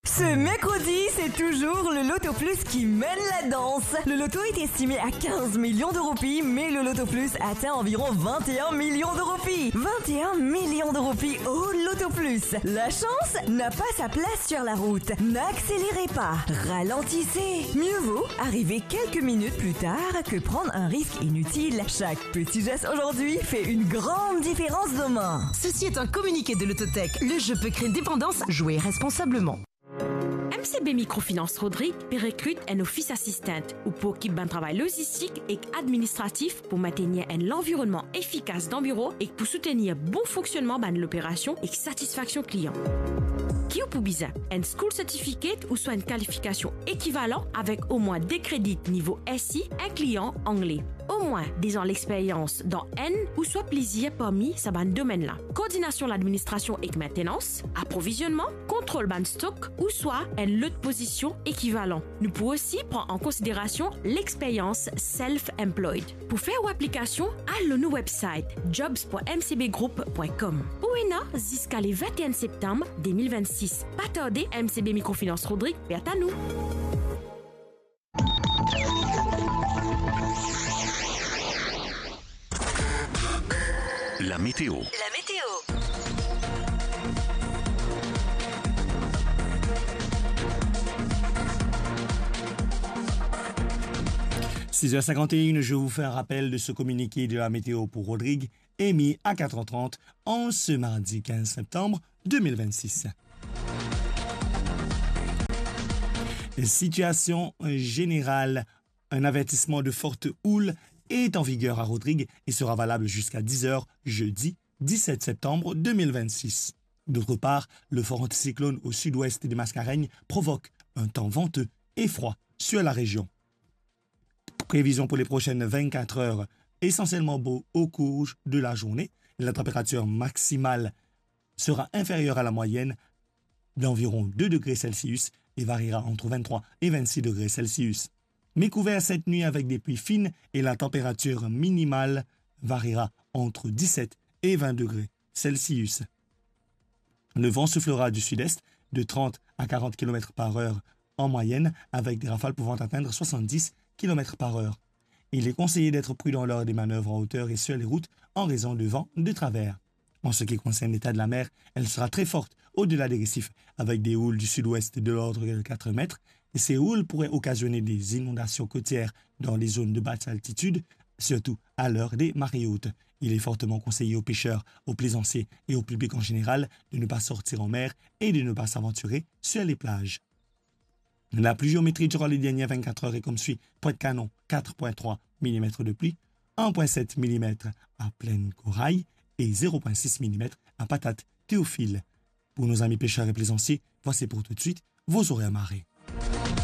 Ce mercredi, c'est toujours le Loto Plus qui mène la danse. Le loto est estimé à 15 millions de roupies, mais le Loto Plus atteint environ 21 millions de roupies. 21 millions de roupies au Loto Plus. La chance n'a pas sa place sur la route. N'accélérez pas, ralentissez. Mieux vaut arriver quelques minutes plus tard que prendre un risque inutile. Chaque petit geste aujourd'hui fait une grande différence demain. Ceci est un communiqué de l'Autotech. Le jeu peut créer dépendance. Jouez responsablement. MCB Microfinance Rodrigue recrute un office assistant ou pour équipe d'un travail logistique et administratif pour maintenir un environnement efficace dans le bureau et pour soutenir bon fonctionnement de l'opération et satisfaction client. Qui pour bizarre, un school certificate ou soit une qualification équivalente avec au moins des crédits niveau SI, un client anglais. Au moins 10 ans l'expérience dans N ou soit plaisir parmi ce domaine-là. Coordination de l'administration et maintenance, approvisionnement, contrôle ban stock ou soit une autre position équivalent. Nous pouvons aussi prendre en considération l'expérience self-employed. Pour faire l'application, allez au website jobs.mcbgroup.com. Ou jusqu'à le 21 septembre 2026. Pas tarder, MCB Microfinance Rodrigue, perd à nous. La météo. 6h51, je vous fais un rappel de ce communiqué de la météo pour Rodrigue, émis à 4h30 en ce mardi 15 septembre 2026. Situation générale, un avertissement de forte houle est en vigueur à Rodrigue et sera valable jusqu'à 10h jeudi 17 septembre 2026. D'autre part, le fort anticyclone au sud-ouest des Mascareignes provoque un temps venteux et froid sur la région. Prévision pour les prochaines 24 heures, essentiellement beau au cours de la journée. La température maximale sera inférieure à la moyenne d'environ 2 degrés Celsius et variera entre 23 et 26 degrés Celsius. Mais couvert cette nuit avec des pluies fines et la température minimale variera entre 17 et 20 degrés Celsius. Le vent soufflera du sud-est de 30 à 40 km par heure en moyenne avec des rafales pouvant atteindre 70 km par heure. Il est conseillé d'être prudent lors des manœuvres en hauteur et sur les routes en raison de vent de travers. En ce qui concerne l'état de la mer, elle sera très forte au-delà des récifs avec des houles du sud-ouest de l'ordre de 4 mètres. Et ces houles pourraient occasionner des inondations côtières dans les zones de basse altitude, surtout à l'heure des marées hautes. Il est fortement conseillé aux pêcheurs, aux plaisanciers et au public en général de ne pas sortir en mer et de ne pas s'aventurer sur les plages. La pluviométrie durant les dernières 24 heures est comme suit. Pointe-Canon, 4,3 mm de pluie, 1,7 mm à Plaine Corail et 0,6 mm à Patate Théophile. Pour nos amis pêcheurs et plaisanciers, voici pour tout de suite vos horaires marées.